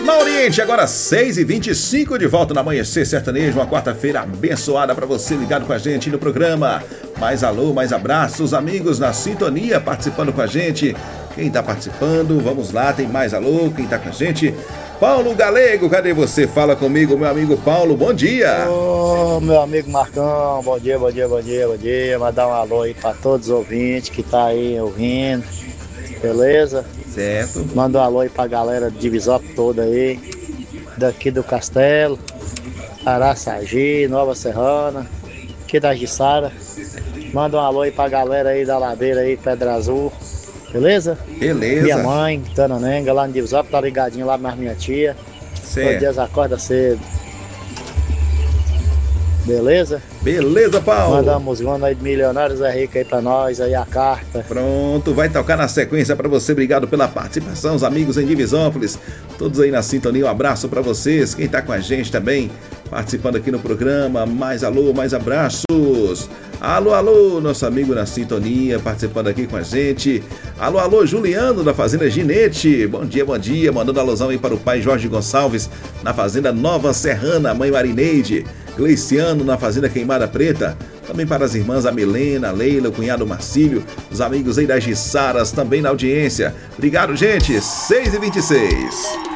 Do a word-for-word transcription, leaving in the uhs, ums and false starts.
Na Oriente, agora seis e vinte e cinco, de volta no Amanhecer Sertanejo, uma quarta-feira abençoada para você ligado com a gente no programa. Mais alô, mais abraços, amigos na sintonia participando com a gente. Quem tá participando, vamos lá, tem mais alô, quem tá com a gente? Paulo Galego, cadê você? Fala comigo, meu amigo Paulo, bom dia. Ô, meu amigo Marcão, bom dia, bom dia, bom dia, bom dia. Mandar um alô aí para todos os ouvintes que tá aí ouvindo, beleza? Certo. Manda um alô aí pra galera de Divisópolis toda aí, daqui do Castelo, Araçagi, Nova Serrana, aqui da Jussara. Manda um alô aí pra galera aí da Ladeira aí, Pedra Azul, beleza? Beleza. Minha mãe, Tananenga, lá no Divisópolis, tá ligadinho lá mais minha tia. Certo. Todos dias acorda cedo. Beleza? Beleza, Paulo. Manda uma música aí de Milionários é Rico aí pra nós, aí a carta. Pronto, vai tocar na sequência pra você. Obrigado pela participação, os amigos em Divisópolis, todos aí na sintonia, um abraço pra vocês. Quem tá com a gente também, participando aqui no programa, mais alô, mais abraços. Alô, alô, nosso amigo na sintonia, participando aqui com a gente. Alô, alô, Juliano da Fazenda Ginete. Bom dia, bom dia, mandando alusão aí para o pai Jorge Gonçalves, na Fazenda Nova Serrana, mãe Marineide. Gleiciano na Fazenda Queimada Preta, também para as irmãs a Milena, a Leila, o cunhado Marcílio, os amigos aí das Gissaras também na audiência. Obrigado, gente. seis e vinte e seis.